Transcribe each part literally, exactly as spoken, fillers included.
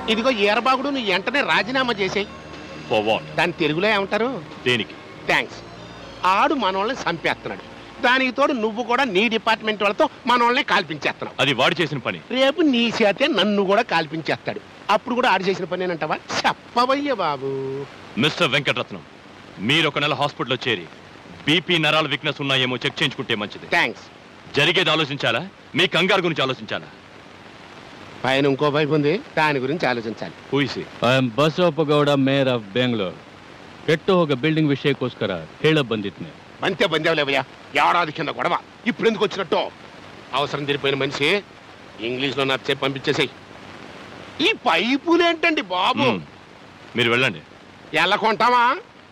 ఇదిగో ఈరబాగుడు నువ్వు వెంటనే రాజీనామా చేసేయి. దాని తెలుగులో ఏమంటారు? దేనికి? థ్యాంక్స్. ఆడు మనోళ్ళని చంపేస్తున్నాడు, దానికి తోడు నువ్వు కూడా నీ డిపార్ట్మెంట్ వాళ్ళతో మనోళ్ళని కాల్పించేస్తున్నావు. అది వాడు చేసిన పని. రేపు నీ చేతే నన్ను కూడా కాల్పించేస్తాడు, అప్పుడు కూడా ఆడు చేసిన పని అంటావా? చెప్పవయ్య బాబు. మిస్టర్ వెంకటరత్నం, మీరు ఒక నెల హాస్పిటల్లో చేరి బీపీ నరాల వీక్నెస్ ఉన్నాయేమో చెక్ చేయించుకుంటే మంచిది. థ్యాంక్స్. జరిగేది ఆలోచించాలా, మీ కంగారు గురించి ఆలోచించాలా? పైన ఇంకో వైపు ఉంది, దాని గురించి ఆలోచించాలి. I am ಬಸವಪ್ಪಗೌಡ mayor of Bengaluru. ಕೆಟ್ಟು ಹೋಗ ಬಿಲ್ಡಿಂಗ್ ವಿಷಯಕ್ಕೋಸ್ಕರ ಹೇಳ ಬಂದಿದ್ನೆ. అంతే బందేవులేవయ్యా, ఏడాది కింద గొడవ ఇప్పుడు ఎందుకు వచ్చినట్టు? అవసరం తీరిపోయిన మనిషి ఇంగ్లీష్ లో నచ్చే పంపించేసాయి. ఈ పైపులేంటండి బాబు? మీరు వెళ్ళండి. ఎలా కొంటావా?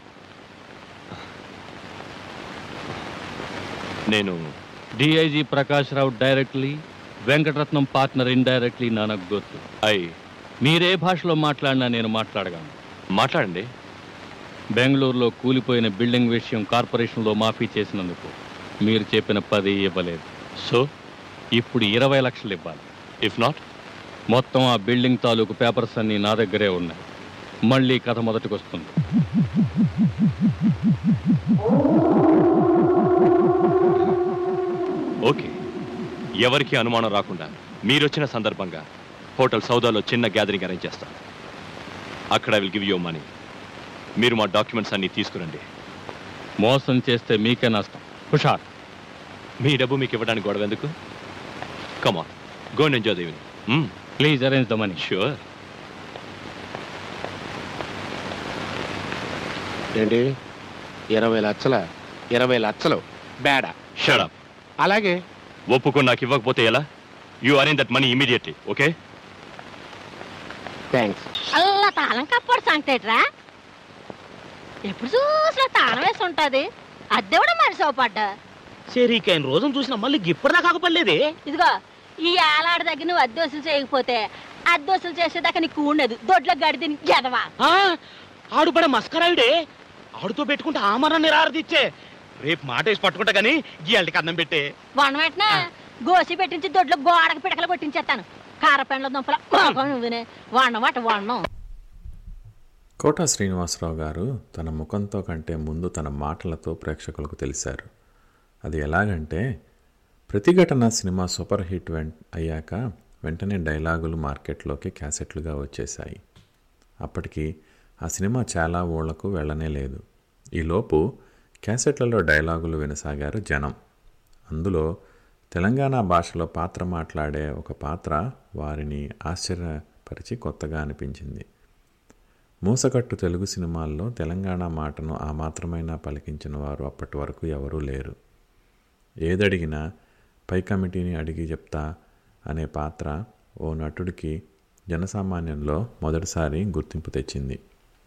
నేను డిఐజీ ప్రకాష్ రావు డైరెక్ట్లీ, వెంకటరత్నం పార్ట్నర్ ఇండైరెక్ట్లీ నాకు గుర్తు. అయ్ మీరే భాషలో మాట్లాడినా నేను మాట్లాడగలను. మాట్లాడండి. బెంగళూరులో కూలిపోయిన బిల్డింగ్ విషయం కార్పొరేషన్లో మాఫీ చేసినందుకు మీరు చెప్పిన పది ఇవ్వలేదు. సో ఇప్పుడు ఇరవై లక్షలు ఇవ్వాలి. ఇఫ్ నాట్ మొత్తం ఆ బిల్డింగ్ తాలూకు పేపర్స్ అన్నీ నా దగ్గరే ఉన్నాయి. మళ్ళీ కథ మొదటికి వస్తుంది. ఓకే, ఎవరికి అనుమానం రాకుండా మీరొచ్చిన సందర్భంగా హోటల్ సౌదాలో చిన్న గ్యాదరింగ్ అరేంజ్ చేస్తాం. అక్కడ I will give you money. మీరు మా డాక్యుమెంట్స్ అన్ని తీసుకురండి. మోసం చేస్తే మీకే నష్టం. హుషార్. మీ డబ్బు మీకు ఇవ్వడానికి గొడవ ఎందుకు? Come on, go and enjoy the evening. Please arrange the money. Sure. ఏంటి ఇరవై లక్షల ఇరవై లక్షలు బేడా? Shut up. అలాగే. ఒప్పుకొని నాకు ఇవ్వకపోతే ఎలా? You arrange that money immediately. Okay? Thanks. అల్లా తాళం కప్పుడు సంగతేట్రా, ఎప్పుడు చూసినా తాళం వేసి ఉంటది. అద్దెవడ మరి సోపడ్డా సరికైన రోజును చూసిన మళ్ళీ గిప్పటిదా కాకపోలేదే. ఇదిగో ఈ ఏలాడ దగ్గర నువ్వు అద్దోసులు చేయకపోతే అద్దోసులు చేసేదాకా నీకు ఉండదు. దొడ్ల గడిది ఎదవా. ఆడు పడే మస్కరాయుడే, ఆడుతో పెట్టుకుంటే ఆమరాన్ని రారదిచ్చే. రేపు మాట వేసి పట్టుకుంటా గానీ గీయాలకి అన్నం పెట్టే. వన వెంటనే గోసి పెట్టించి దొడ్లో గోడకు పిడకలు కొట్టించేస్తాను. కారపెండ్ల దుంపల నువ్వునే వాడినమాట వాడినం. కోట శ్రీనివాసరావు గారు తన ముఖంతో కంటే ముందు తన మాటలతో ప్రేక్షకులకు తెలిసారు. అది ఎలాగంటే, ప్రతిఘటన సినిమా సూపర్ హిట్ వెంట అయ్యాక వెంటనే డైలాగులు మార్కెట్లోకి క్యాసెట్లుగా వచ్చేశాయి. అప్పటికి ఆ సినిమా చాలా ఊళ్లకు వెళ్ళనే లేదు. ఈలోపు క్యాసెట్లలో డైలాగులు వినసాగారు జనం. అందులో తెలంగాణ భాషలో పాత్ర మాట్లాడే ఒక పాత్ర వారిని ఆశ్చర్యపరిచి కొత్తగా అనిపించింది. మూసకట్టు తెలుగు సినిమాల్లో తెలంగాణ మాటను ఆ మాత్రమైనా పలికించిన వారు అప్పటి వరకు ఎవరూ లేరు. ఏదడిగినా పై కమిటీని అడిగి చెప్తా అనే పాత్ర ఓ నటుడికి జనసామాన్యంలో మొదటిసారి గుర్తింపు తెచ్చింది.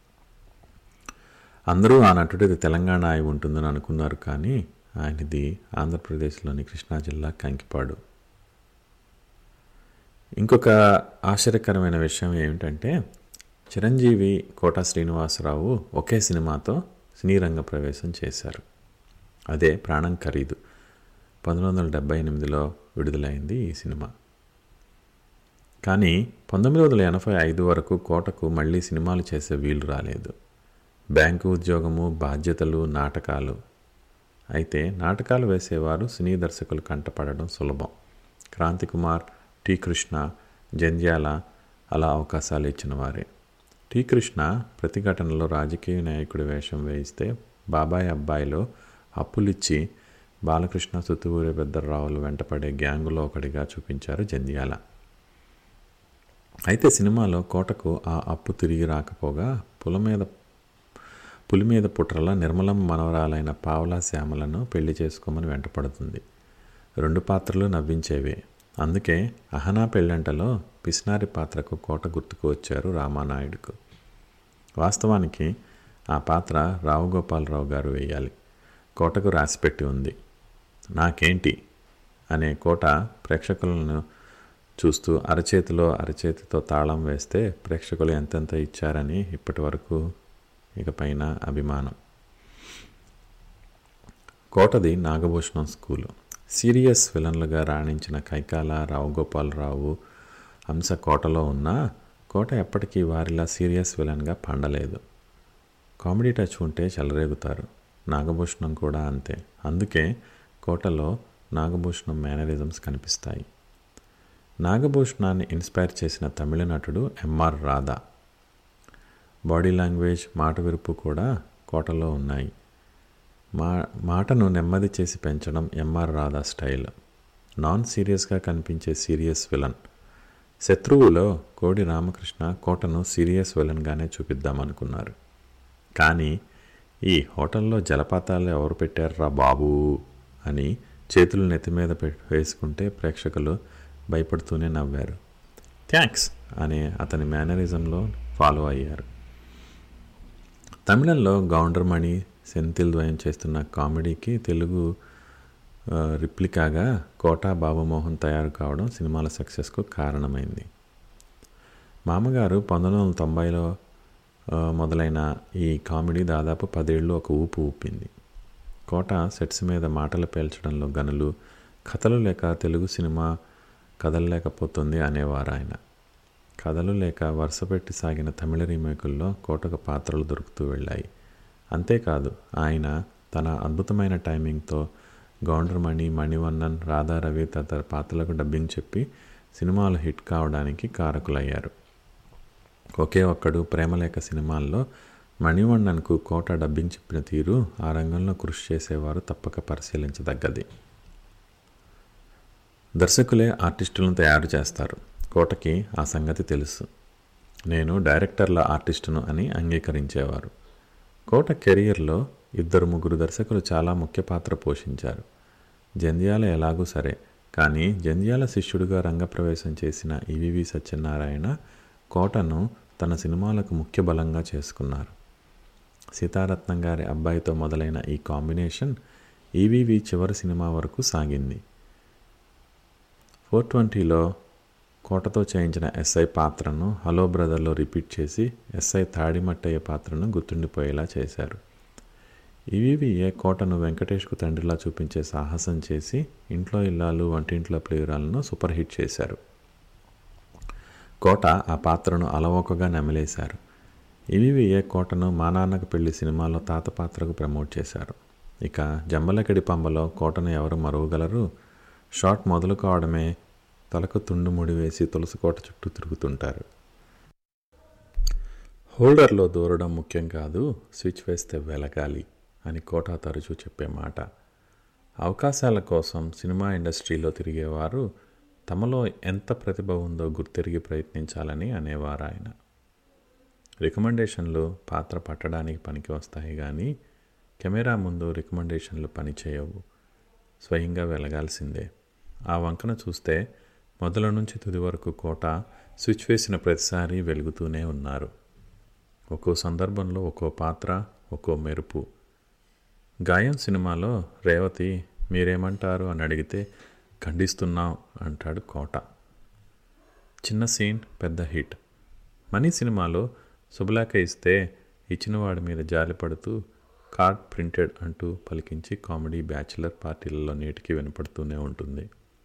అందరూ ఆ నటుడిది తెలంగాణ అయి ఉంటుందని అనుకున్నారు, కానీ ఆయనది ఆంధ్రప్రదేశ్లోని కృష్ణా జిల్లా కంకిపాడు. ఇంకొక ఆశ్చర్యకరమైన విషయం ఏమిటంటే, చిరంజీవి కోట శ్రీనివాసరావు ఒకే సినిమాతో సినీ రంగ ప్రవేశం చేశారు. అదే ప్రాణం ఖరీదు. పంతొమ్మిది వందల డెబ్బై ఎనిమిదిలో విడుదలైంది ఈ సినిమా. కానీ పంతొమ్మిది వందల ఎనభై ఐదు వరకు కోటకు మళ్ళీ సినిమాలు చేసే వీలు రాలేదు. బ్యాంకు ఉద్యోగము, బాధ్యతలు, నాటకాలు. అయితే నాటకాలు వేసేవారు సినీ దర్శకులు కంటపడడం సులభం. క్రాంతికుమార్, టి కృష్ణ, జంధ్యాల అలా అవకాశాలు ఇచ్చిన వారే. టి కృష్ణ ప్రతిఘటనలో రాజకీయ నాయకుడి వేషం వేయిస్తే బాబాయ్ అబ్బాయిలో అప్పులిచ్చి బాలకృష్ణ, సుత్తువూరి పెద్దరావులు వెంటపడే గ్యాంగులో ఒకడిగా చూపించారు జంధ్యాల. అయితే సినిమాలో కోటకు ఆ అప్పు తిరిగి రాకపోగా పుల మీద పులి మీద పుట్రల నిర్మలం మనవరాలైన పావలా శ్యామలను పెళ్లి చేసుకోమని వెంటపడుతుంది. రెండు పాత్రలు నవ్వించేవే. అందుకే అహనా పెళ్ళంటలో పిస్నారి పాత్రకు కోట గుర్తుకు వచ్చారు రామానాయుడుకు. వాస్తవానికి ఆ పాత్ర రావు గోపాలరావు గారు వేయాలి. కోటకు రాసిపెట్టి ఉంది. నాకేంటి అనే కోట ప్రేక్షకులను చూస్తూ అరచేతిలో అరచేతితో తాళం వేస్తే ప్రేక్షకులు ఎంతెంత ఇచ్చారని ఇప్పటి వరకు ఇకపైన అభిమానం. కోటది నాగభూషణం స్కూలు. సీరియస్ విలన్లుగా రాణించిన కైకాల, రావు గోపాలరావు అంశ కోటలో ఉన్న కోట ఎప్పటికీ వారిలా సీరియస్ విలన్గా పండలేదు. కామెడీ టచ్ ఉంటే చెలరేగుతారు. నాగభూషణం కూడా అంతే. అందుకే కోటలో నాగభూషణం మేనరిజమ్స్ కనిపిస్తాయి. నాగభూషణాన్ని ఇన్స్పైర్ చేసిన తమిళ నటుడు ఎంఆర్ రాధా. బాడీ లాంగ్వేజ్, మాట విరుపు కూడా కోటలో ఉన్నాయి. మా మాటను నెమ్మది చేసి పెంచడం ఎంఆర్ రాధా స్టైల్. నాన్ సీరియస్గా కనిపించే సీరియస్ విలన్. శత్రువులో కోడి రామకృష్ణ కోటను సీరియస్ విలన్గానే చూపిద్దామనుకున్నారు. కానీ ఈ హోటల్లో జలపాతాలు ఎవరు పెట్టారా బాబూ అని చేతులు నెత్తి మీద వేసుకుంటే ప్రేక్షకులు భయపడుతూనే నవ్వారు. థ్యాంక్స్ అనే అతని మేనరిజంలో ఫాలో అయ్యారు. తమిళంలో గౌండర్మణి, సెంథిల్ ద్వయం చేస్తున్న కామెడీకి తెలుగు రిప్లికాగా కోటా బాబుమోహన్ తయారు కావడం సినిమాల సక్సెస్కు కారణమైంది. మామగారు పంతొమ్మిది వందల తొంభైలో మొదలైన ఈ కామెడీ దాదాపు పదేళ్ళు ఒక ఊపు ఊపింది. కోట సెట్స్ మీద మాటలు పేల్చడంలో గనులు, కథలు లేక తెలుగు సినిమా కదలలేకపోతుంది అనేవారు ఆయన. కథలు లేక వరుసపెట్టి సాగిన తమిళ రీమేకుల్లో కోటకు పాత్రలు దొరుకుతూ వెళ్ళాయి. అంతేకాదు ఆయన తన అద్భుతమైన టైమింగ్తో గౌండర్మణి, మణివన్నన్, రాధారవి తదితర పాత్రలకు డబ్బింగ్ చెప్పి సినిమాలు హిట్ కావడానికి కారకులయ్యారు. ఒకే ఒక్కడు, ప్రేమలేఖ సినిమాల్లో మణివన్నన్కు కోట డబ్బింగ్ చెప్పిన తీరు ఆ రంగంలో కృషి చేసేవారు తప్పక పరిశీలించదగ్గది. దర్శకులే ఆర్టిస్టులను తయారు చేస్తారు. కోటకి ఆ సంగతి తెలుసు. నేను డైరెక్టర్ల ఆర్టిస్టును అని అంగీకరించేవారు. కోట కెరియర్లో ఇద్దరు ముగ్గురు దర్శకులు చాలా ముఖ్య పాత్ర పోషించారు. జంధ్యాల ఎలాగూ సరే, కానీ జంధ్యాల శిష్యుడిగా రంగప్రవేశం చేసిన ఈవీవి సత్యనారాయణ కోటను తన సినిమాలకు ముఖ్య బలంగా చేసుకున్నారు. సీతారత్నం గారి అబ్బాయితో మొదలైన ఈ కాంబినేషన్ ఈవీవి చివరి సినిమా వరకు సాగింది. ఫోర్ ట్వంటీలో కోటతో చేయించిన ఎస్ఐ పాత్రను హలో బ్రదర్లో రిపీట్ చేసి ఎస్ఐ తాడిమట్టయ్య పాత్రను గుర్తుండిపోయేలా చేశారు. ఈవీవీఏ కోటను వెంకటేష్కు తండ్రిలా చూపించే సాహసం చేసి ఇంట్లో ఇల్లాలు, వంటింట్లో ప్లేయురాలను సూపర్ హిట్ చేశారు. కోట ఆ పాత్రను అలవోకగా నమిలేశారు. ఈవీవీఏ కోటను మా నాన్నకు పెళ్లి సినిమాలో తాత పాత్రకు ప్రమోట్ చేశారు. ఇక జంబలకడి పంబలో కోటను ఎవరు మరువగలరు? షాట్ మొదలు కావడమే తలకు తుండు ముడి వేసి తులసి కోట చుట్టూ తిరుగుతుంటారు. హోల్డర్లో దూరడం ముఖ్యం కాదు, స్విచ్ వేస్తే వెలగాలి అని కోట తరచూ చెప్పే మాట. అవకాశాల కోసం సినిమా ఇండస్ట్రీలో తిరిగేవారు తమలో ఎంత ప్రతిభ ఉందో గుర్తెరిగి ప్రయత్నించాలని అనేవారు ఆయన. రికమెండేషన్లు పాత్ర పట్టడానికి పనికి వస్తాయి కానీ కెమెరా ముందు రికమెండేషన్లు పనిచేయవు. స్వయంగా వెలగాల్సిందే. ఆ వంకన చూస్తే మొదల నుంచి తుది వరకు కోట స్విచ్ వేసిన ప్రతిసారి వెలుగుతూనే ఉన్నారు. ఒక్కో సందర్భంలో ఒక్కో పాత్ర, ఒక్కో మెరుపు. గాయం సినిమాలో రేవతి మీరేమంటారు అని అడిగితే ఖండిస్తున్నాం అంటాడు కోట. చిన్న సీన్ పెద్ద హిట్. మనీ సినిమాలో శుభలేఖ ఇస్తే ఇచ్చినవాడి మీద జాలిపడుతూ కార్డ్ ప్రింటెడ్ అంటూ పలికించి కామెడీ బ్యాచిలర్ పార్టీలలో నేటికి వినపడుతూనే ఉంటుంది.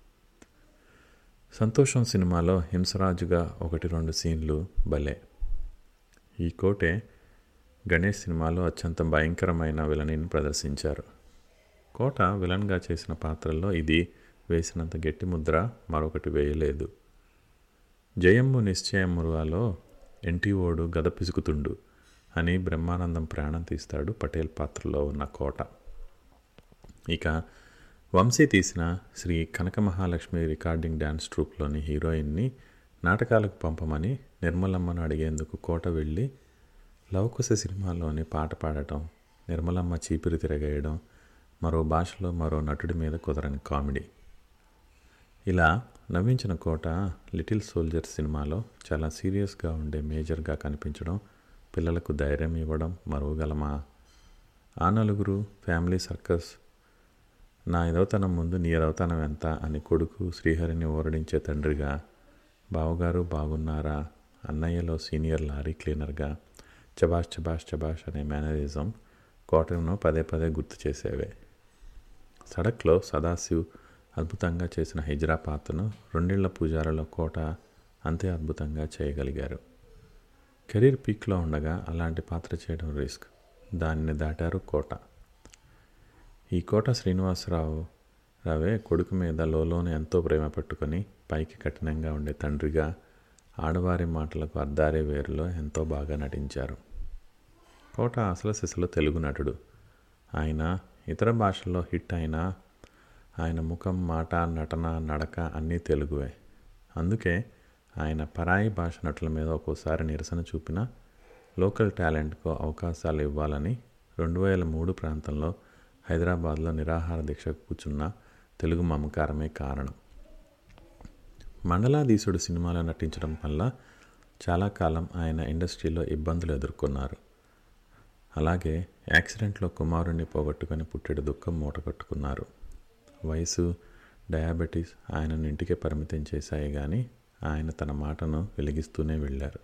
సంతోషం సినిమాలో హింసరాజుగా ఒకటి రెండు సీన్లు భలే. ఈ కోటే గణేష్ సినిమాలో అత్యంత భయంకరమైన విలనీని ప్రదర్శించారు. కోట విలన్గా చేసిన పాత్రల్లో ఇది వేసినంత గట్టి ముద్ర మరొకటి వేయలేదు. జయమ్ము నిశ్చయమురువాలో ఎన్టీఓడు గద పిసుకుతుండు అని బ్రహ్మానందం ప్రాణం తీస్తాడు పటేల్ పాత్రలో ఉన్న కోట. ఇక వంశీ తీసిన శ్రీ కనక మహాలక్ష్మి రికార్డింగ్ డ్యాన్స్ ట్రూప్లోని హీరోయిన్ని నాటకాలకు పంపమని నిర్మలమ్మను అడిగేందుకు కోట వెళ్ళి లవకుశ సినిమాలోని పాట పాడటం, నిర్మలమ్మ చీపిరి తిరగేయడం, మరో భాషలో మరో నటుడి మీద కుదరని కామెడీ. ఇలా నవ్వించిన కోట లిటిల్ సోల్జర్ సినిమాలో చాలా సీరియస్గా ఉండే మేజర్గా కనిపించడం, పిల్లలకు ధైర్యం ఇవ్వడం మరువగలమా? ఆ నలుగురు, ఫ్యామిలీ సర్కస్, నా ఎదవతనం ముందు నీ ఎదవతనం ఎంత అని కొడుకు శ్రీహరిని ఓరడించే తండ్రిగా, బావగారు బాగున్నారా, అన్నయ్యలో సీనియర్ లారీ క్లీనర్గా, చబాష్ చబాష్ చబాష్ అనే మేనరిజం కోటను పదే పదే గుర్తు చేసేవే. సడక్లో సదాశివ్ అద్భుతంగా చేసిన హిజ్రా పాత్రను రెండేళ్ల పూజారలో కోట అంతే అద్భుతంగా చేయగలిగారు. కెరీర్ పీక్లో ఉండగా అలాంటి పాత్ర చేయడం రిస్క్. దానిని దాటారు కోట. ఈ కోట శ్రీనివాసరావు రావే కొడుకు మీద లోలోనే ఎంతో ప్రేమ పెట్టుకొని పైకి కఠినంగా ఉండే తండ్రిగా ఆడవారి మాటలకు అర్ధారే వేరులో ఎంతో బాగా నటించారు. కోట అసలు సిసలు తెలుగు నటుడు. ఆయన ఇతర భాషల్లో హిట్ అయినా ఆయన ముఖం, మాట, నటన, నడక అన్నీ తెలుగువే. అందుకే ఆయన పరాయి భాష నటుల మీద ఒక్కోసారి నిరసన చూపినా లోకల్ టాలెంట్కు అవకాశాలు ఇవ్వాలని రెండు వేల మూడు ప్రాంతంలో హైదరాబాద్లో నిరాహార దీక్షకు కూర్చున్న తెలుగు మమకారమే కారణం. మండలాధీశుడు సినిమాలో నటించడం వల్ల చాలా కాలం ఆయన ఇండస్ట్రీలో ఇబ్బందులు ఎదుర్కొన్నారు. అలాగే యాక్సిడెంట్లో కుమారుణ్ణి పోగొట్టుకొని పుట్టెడు దుఃఖం మూటకట్టుకున్నారు. వయసు, డయాబెటీస్ ఆయనను ఇంటికే పరిమితం చేశాయి, కానీ ఆయన తన మాటను వెలిగిస్తూనే వెళ్ళారు.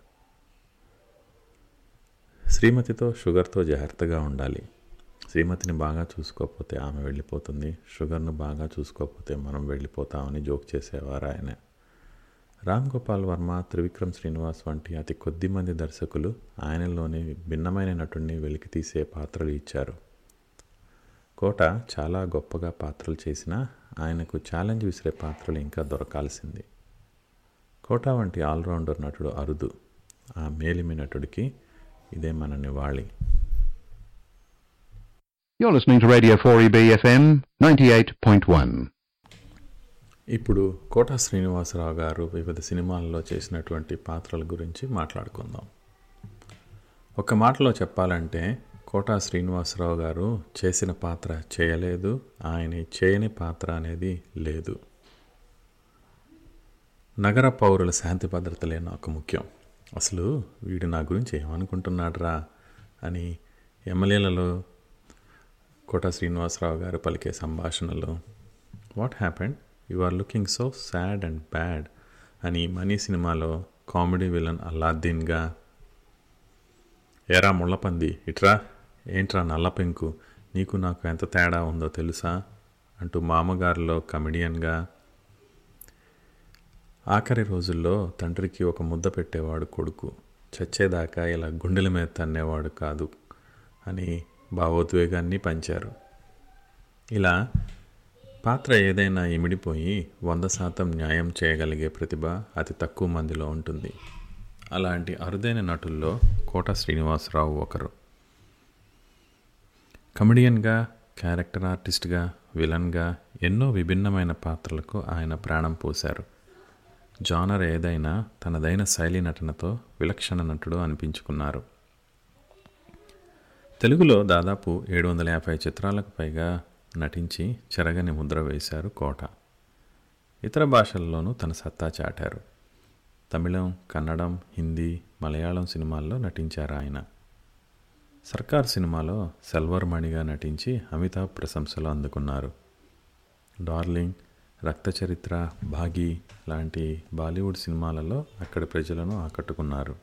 శ్రీమతితో షుగర్తో జాగ్రత్తగా ఉండాలి. శ్రీమతిని బాగా చూసుకోకపోతే ఆమె వెళ్ళిపోతుంది, షుగర్ను బాగా చూసుకోకపోతే మనం వెళ్ళిపోతామని జోక్ చేసేవారు ఆయన. రామ్ గోపాల్ వర్మ, త్రివిక్రమ్ శ్రీనివాస్ వంటి అతి కొద్ది మంది దర్శకులు ఆయనలోని భిన్నమైన నటుడిని వెలికితీసే పాత్రలు ఇచ్చారు. కోట చాలా గొప్పగా పాత్రలు చేసినా ఆయనకు ఛాలెంజ్ విసిరే పాత్రలు ఇంకా దొరకాల్సింది. కోట వంటి ఆల్రౌండర్ నటుడు అరుదు. ఆ మేలిమి నటుడికి ఇదే మన నివాళి. You're listening to Radio four E B F M ninety-eight point one. ఇప్పుడు కోట శ్రీనివాసరావు గారు వివిధ సినిమాల్లో చేసినటువంటి పాత్రల గురించి మాట్లాడుకుందాం. ఒక మాటలో చెప్పాలంటే కోట శ్రీనివాసరావు గారు చేసిన పాత్ర చేయలేదు, ఆయన చేయని పాత్ర అనేది లేదు. నగర పౌరుల శాంతి భద్రతలే నాకు ముఖ్యం, అసలు వీడు నా గురించి ఏమనుకుంటున్నాడురా అని ఎమ్మెల్యేలలో కోట శ్రీనివాసరావు గారు పలికే సంభాషణలు, what happened, you are looking so sad and bad అని మనీ సినిమాలో కామెడీ విలన్ అల్లాద్దీన్గా, ఏరా ముళ్ళపంది ఇట్రా, ఏంట్రా నల్ల పెంకు, నీకు నాకు ఎంత తేడా ఉందో తెలుసా అంటూ మామగారిలో కమెడియన్గా, ఆఖరి రోజుల్లో తండ్రికి ఒక ముద్ద పెట్టేవాడు కొడుకు, చచ్చేదాకా ఇలా గుండెల మీద తన్నేవాడు కాదు అని భావోద్వేగాన్ని పంచారు. ఇలా పాత్ర ఏదైనా ఇమిడిపోయి వంద శాతం న్యాయం చేయగలిగే ప్రతిభ అతి తక్కువ మందిలో ఉంటుంది. అలాంటి అరుదైన నటుల్లో కోట శ్రీనివాసరావు ఒకరు. కమెడియన్గా, క్యారెక్టర్ ఆర్టిస్ట్గా, విలన్గా ఎన్నో విభిన్నమైన పాత్రలకు ఆయన ప్రాణం పోశారు. జానర్ ఏదైనా తనదైన శైలి నటనతో విలక్షణ నటుడు అనిపించుకున్నారు. తెలుగులో దాదాపు ఏడు వందల యాభై చిత్రాలకు పైగా నటించి చెరగని ముద్ర వేశారు కోట. ఇతర భాషల్లోనూ తన సత్తా చాటారు. తమిళం, కన్నడం, హిందీ, మలయాళం సినిమాల్లో నటించారు ఆయన. సర్కార్ సినిమాలో సెల్వర్మణిగా నటించి అమితాబ్ ప్రశంసలు అందుకున్నారు. డార్లింగ్, రక్తచరిత్ర, భాగి లాంటి బాలీవుడ్ సినిమాలలో అక్కడి ప్రజలను ఆకట్టుకున్నారు.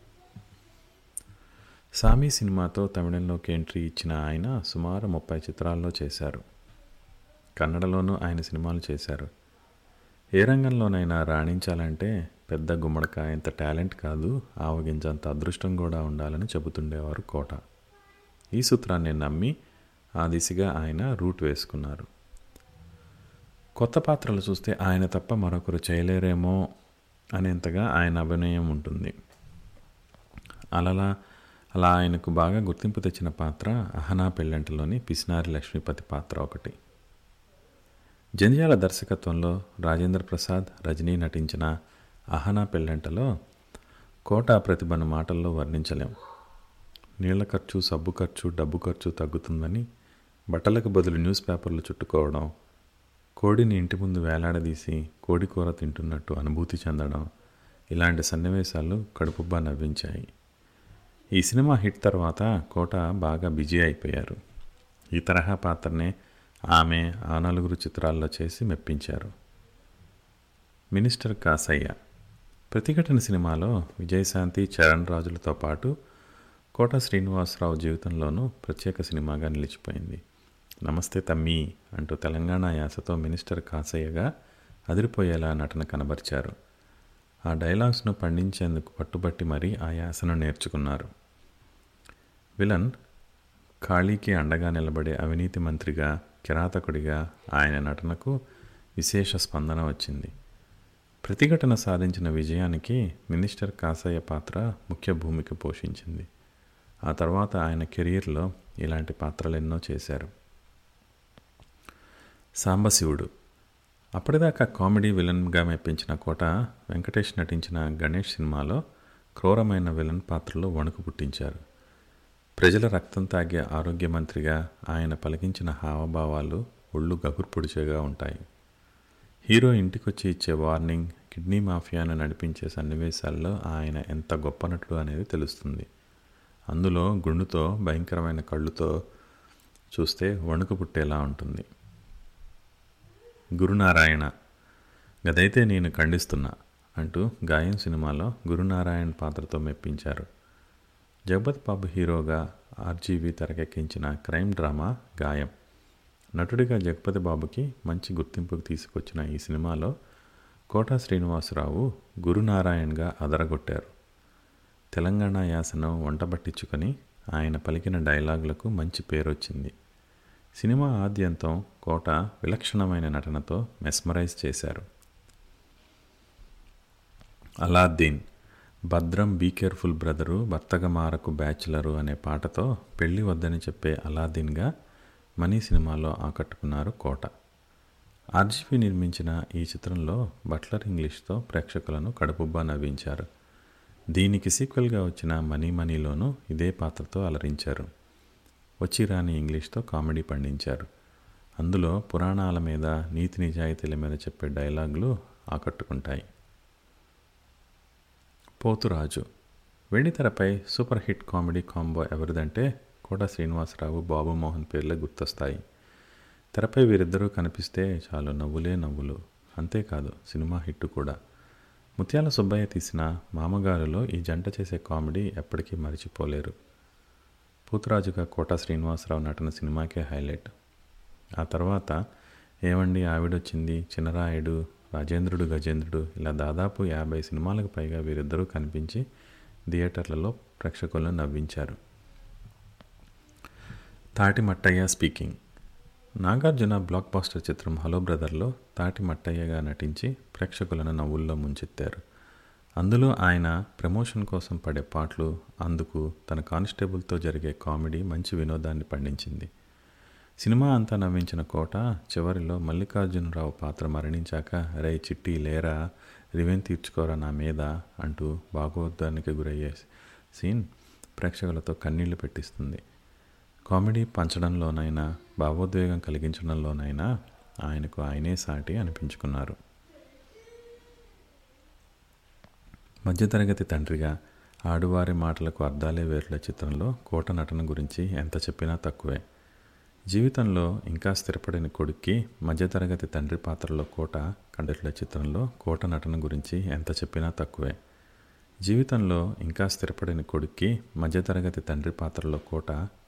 సామి సినిమాతో తమిళంలోకి ఎంట్రీ ఇచ్చిన ఆయన సుమారు ముప్పై చిత్రాల్లో చేశారు. కన్నడలోనూ ఆయన సినిమాలు చేశారు. ఏ రంగంలోనైనా రాణించాలంటే పెద్ద గుమ్మడికాయంత టాలెంట్ కాదు, ఆవగించంత అదృష్టం కూడా ఉండాలని చెబుతుండేవారు కోట. ఈ సూత్రాన్ని నమ్మి ఆ దిశగా ఆయన రూట్ వేసుకున్నారు. కొత్త పాత్రలు చూస్తే ఆయన తప్ప మరొకరు చేయలేరేమో అనేంతగా ఆయన అభినయం ఉంటుంది. అలలా అలా ఆయనకు బాగా గుర్తింపు తెచ్చిన పాత్ర అహనా పెళ్ళంటలోని పిసినారి లక్ష్మీపతి పాత్ర ఒకటి. జంధ్యాల దర్శకత్వంలో రాజేంద్ర ప్రసాద్, రజనీ నటించిన అహనా పెళ్ళంటలో కోట ప్రతిభను మాటల్లో వర్ణించలేం. నీళ్ల ఖర్చు, సబ్బు ఖర్చు, డబ్బు ఖర్చు తగ్గుతుందని బట్టలకు బదులు న్యూస్ పేపర్లు చుట్టుకోవడం, కోడిని ఇంటి ముందు వేలాడదీసి కోడి కూర తింటున్నట్టు అనుభూతి చెందడం, ఇలాంటి సన్నివేశాలు కడుపుబ్బా నవ్వించాయి. ఈ సినిమా హిట్ తర్వాత కోట బాగా బిజీ అయిపోయారు. ఈ తరహా పాత్రనే ఆమె ఆ నలుగురు చిత్రాల్లో చేసి మెప్పించారు. మినిస్టర్ కాసయ్య, ప్రతిఘటన సినిమాలో విజయశాంతి, చరణ్ రాజులతో పాటు కోట శ్రీనివాసరావు జీవితంలోనూ ప్రత్యేక సినిమాగా నిలిచిపోయింది. నమస్తే తమ్మీ అంటూ తెలంగాణ యాసతో మినిస్టర్ కాసయ్యగా అదిరిపోయేలా నటన కనబరిచారు. ఆ డైలాగ్స్ను పండించేందుకు పట్టుబట్టి మరీ ఆ యాసను నేర్చుకున్నారు. విలన్ ఖాళీకి అండగా నిలబడే అవినీతి మంత్రిగా, కిరాతకుడిగా ఆయన నటనకు విశేష స్పందన వచ్చింది. ప్రతిఘటన సాధించిన విజయానికి మినిస్టర్ కాసయ్య పాత్ర ముఖ్య భూమిక పోషించింది. ఆ తర్వాత ఆయన కెరీర్లో ఇలాంటి పాత్రలెన్నో చేశారు. సాంబశివుడు అప్పటిదాకా కామెడీ విలన్గా మెప్పించిన కోట వెంకటేష్ నటించిన గణేష్ సినిమాలో క్రూరమైన విలన్ పాత్రలో వణుకు పుట్టించారు. ప్రజల రక్తం తాగే ఆరోగ్య మంత్రిగా ఆయన పలికించిన హావభావాలు ఒళ్ళు గగుర్పొడిచేగా ఉంటాయి. హీరో ఇంటికొచ్చి ఇచ్చే వార్నింగ్, కిడ్నీ మాఫియాను నడిపించే సన్నివేశాల్లో ఆయన ఎంత గొప్ప నటుడు అనేది తెలుస్తుంది. అందులో గుండుతో భయంకరమైన కళ్ళుతో చూస్తే వణుకు పుట్టేలా ఉంటుంది. గురునారాయణ గదైతే నేను ఖండిస్తున్నా అంటూ గాయం సినిమాలో గురునారాయణ పాత్రతో మెప్పించారు. జగపతి బాబు హీరోగా ఆర్జీవి తెరకెక్కించిన క్రైమ్ డ్రామా గాయం. నటుడిగా జగపతి బాబుకి మంచి గుర్తింపుకు తీసుకొచ్చిన ఈ సినిమాలో కోట శ్రీనివాసరావు గురునారాయణ్గా అదరగొట్టారు. తెలంగాణ యాసను వంటబట్టించుకొని ఆయన పలికిన డైలాగులకు మంచి పేరొచ్చింది. సినిమా ఆద్యంతం కోట విలక్షణమైన నటనతో మెస్మరైజ్ చేశారు. అలాద్దీన్ భద్రం బీ కేర్ఫుల్ బ్రదరు భర్తగమారకు బ్యాచులరు అనే పాటతో పెళ్లి వద్దని చెప్పే అలాద్దీన్గా మనీ సినిమాలో ఆకట్టుకున్నారు కోట. ఆర్జీవి నిర్మించిన ఈ చిత్రంలో బట్లర్ ఇంగ్లీష్తో ప్రేక్షకులను కడుపుబ్బా నవ్వించారు. దీనికి సీక్వెల్గా వచ్చిన మనీ మనీలోనూ ఇదే పాత్రతో అలరించారు. వచ్చి రాని ఇంగ్లీష్తో కామెడీ పండించారు. అందులో పురాణాల మీద, నీతి నిజాయితీల మీద చెప్పే డైలాగులు ఆకట్టుకుంటాయి. Poturaju వెండితెరపై super hit comedy combo ఎవరిదంటే కోట శ్రీనివాసరావు, బాబు మోహన్ పేర్లే గుర్తొస్తాయి. తెరపై వీరిద్దరూ కనిపిస్తే చాలు నవ్వులే నవ్వులు. అంతేకాదు సినిమా హిట్ కూడా. ముత్యాల సుబ్బయ్య తీసిన మామగారులో ఈ జంట చేసే కామెడీ ఎప్పటికీ మరిచిపోలేరు. పోతురాజుగా కోట శ్రీనివాసరావు నటన సినిమాకే హైలైట్. ఆ తర్వాత ఏవండి ఆవిడొచ్చింది, చిన్నరాయుడు, రాజేంద్రుడు గజేంద్రుడు ఇలా దాదాపు యాభై సినిమాలకు పైగా వీరిద్దరూ కనిపించి థియేటర్లలో ప్రేక్షకులను నవ్వించారు. తాటి Mattaiah speaking. Nagarjuna black buster చిత్రం హలో బ్రదర్లో తాటి మట్టయ్యగా నటించి ప్రేక్షకులను నవ్వుల్లో ముంచెత్తారు. అందులో ఆయన ప్రమోషన్ కోసం పడే పాటలు, అందుకు తన కానిస్టేబుల్తో జరిగే కామెడీ మంచి వినోదాన్ని పండించింది. సినిమా అంతా నవ్వించిన కోట చివరిలో మల్లికార్జునరావు పాత్ర మరణించాక రే చిట్టి లేరా, రివెన్ తీర్చుకోరా నా మీద అంటూ భాగవద్వానికి గురయ్యే సీన్ ప్రేక్షకులతో కన్నీళ్లు పెట్టిస్తుంది. కామెడీ పంచడంలోనైనా, భావోద్వేగం కలిగించడంలోనైనా ఆయనకు ఆయనే సాటి అనిపించుకున్నారు. మధ్యతరగతి తండ్రిగా ఆడువారి మాటలకు అర్థాలే వేరుల చిత్రంలో కోట నటన గురించి ఎంత చెప్పినా తక్కువే. జీవితంలో ఇంకా స్థిరపడిన కొడుక్కి మధ్యతరగతి తండ్రి పాత్రలో కోట కండట్ల చిత్రంలో కోట నటన గురించి ఎంత చెప్పినా తక్కువే. జీవితంలో ఇంకా స్థిరపడిన కొడుక్కి మధ్యతరగతి తండ్రి పాత్రలో కోట